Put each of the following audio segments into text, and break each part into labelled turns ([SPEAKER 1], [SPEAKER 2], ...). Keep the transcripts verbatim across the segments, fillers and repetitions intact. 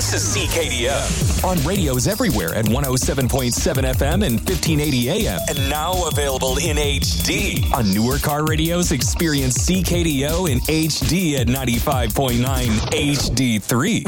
[SPEAKER 1] This is C K D F on radios everywhere at one oh seven point seven F M and fifteen eighty A M. And now available in H D. On newer car radios, experience C K D O in H D at ninety-five point nine H D three.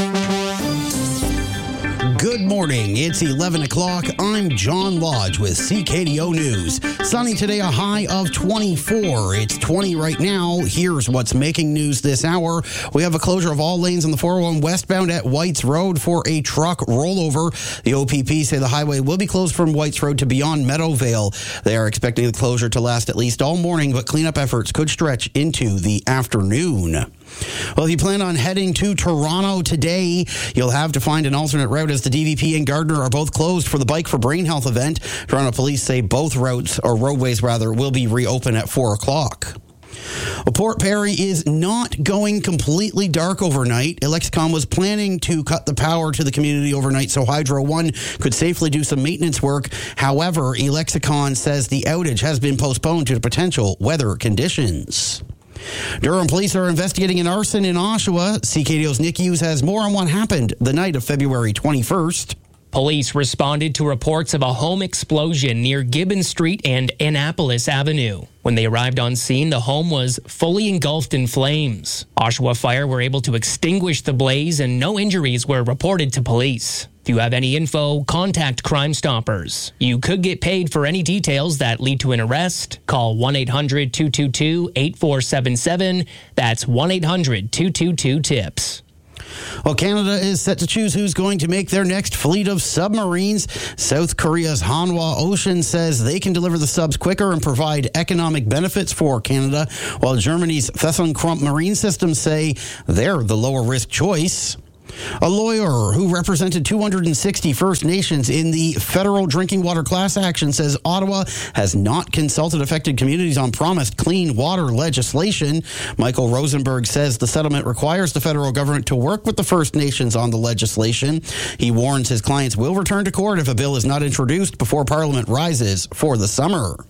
[SPEAKER 2] Good morning. It's eleven o'clock. I'm John Lodge with C K D O News. Sunny today, a high of twenty-four. It's twenty right now. Here's what's making news this hour. We have a closure of all lanes on the four oh one westbound at Whites Road for a truck rollover. The O P P say the highway will be closed from Whites Road to beyond Meadowvale. They are expecting the closure to last at least all morning, but cleanup efforts could stretch into the afternoon. Well, if you plan on heading to Toronto today, you'll have to find an alternate route as the D V P and Gardner are both closed for the Bike for Brain Health event. Toronto police say both routes, or roadways rather, will be reopened at four o'clock. Well, Port Perry is not going completely dark overnight. Alexicon was planning to cut the power to the community overnight so Hydro One could safely do some maintenance work. However, Alexicon says the outage has been postponed due to potential weather conditions. Durham police are investigating an arson in Oshawa. C K D O's Nick Hughes has more on what happened the night of February twenty-first.
[SPEAKER 3] Police responded to reports of a home explosion near Gibbon Street and Annapolis Avenue. When they arrived on scene, the home was fully engulfed in flames. Oshawa Fire were able to extinguish the blaze and no injuries were reported to police. If you have any info, contact Crime Stoppers. You could get paid for any details that lead to an arrest. Call one eight hundred two two two eight four seven seven. That's one eight hundred two two two TIPS.
[SPEAKER 2] Well, Canada is set to choose who's going to make their next fleet of submarines. South Korea's Hanwha Ocean says they can deliver the subs quicker and provide economic benefits for Canada, while Germany's ThyssenKrupp Marine Systems say they're the lower risk choice. A lawyer who represented two hundred sixty First Nations in the federal drinking water class action says Ottawa has not consulted affected communities on promised clean water legislation. Michael Rosenberg says the settlement requires the federal government to work with the First Nations on the legislation. He warns his clients will return to court if a bill is not introduced before Parliament rises for the summer.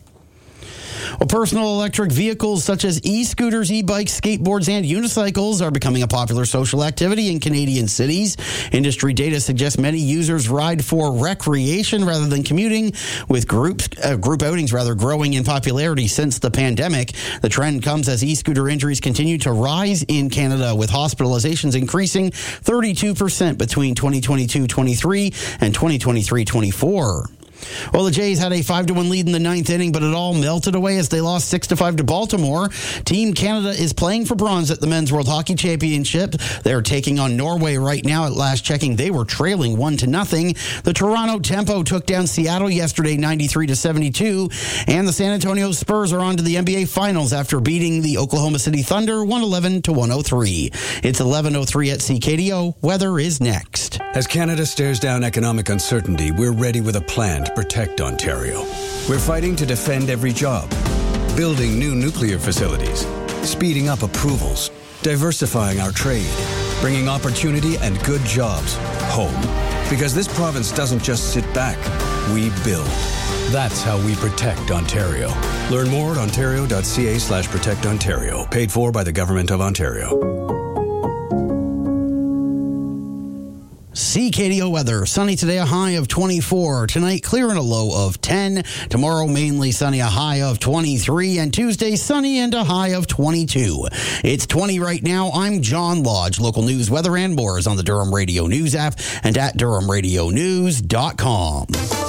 [SPEAKER 2] Well, personal electric vehicles such as e-scooters, e-bikes, skateboards, and unicycles are becoming a popular social activity in Canadian cities. Industry data suggests many users ride for recreation rather than commuting, with groups, uh, group outings rather growing in popularity since the pandemic. The trend comes as e-scooter injuries continue to rise in Canada, with hospitalizations increasing thirty-two percent between twenty twenty-two twenty-three and twenty twenty-three twenty-four. Well, the Jays had a five to one lead in the ninth inning, but it all melted away as they lost six to five to Baltimore. Team Canada is playing for bronze at the Men's World Hockey Championship. They're taking on Norway right now. At last checking, they were trailing one to nothing. The Toronto Tempo took down Seattle yesterday ninety-three to seventy-two, and the San Antonio Spurs are on to the N B A Finals after beating the Oklahoma City Thunder one eleven to one oh three. It's eleven oh three at C K D O. Weather is next.
[SPEAKER 4] As Canada stares down economic uncertainty, we're ready with a plan to protect Ontario. We're fighting to defend every job, building new nuclear facilities, speeding up approvals, diversifying our trade, bringing opportunity and good jobs home. Because this province doesn't just sit back, we build. That's how we protect Ontario. Learn more at ontario.ca slash protect Ontario. Paid for by the Government of Ontario.
[SPEAKER 2] C K D O weather. Sunny today, a high of twenty-four. Tonight, clear and a low of ten. Tomorrow, mainly sunny, a high of twenty-three. And Tuesday, sunny and a high of twenty-two. It's twenty right now. I'm John Lodge. Local news, weather, and more is on the Durham Radio News app and at durham radio news dot com.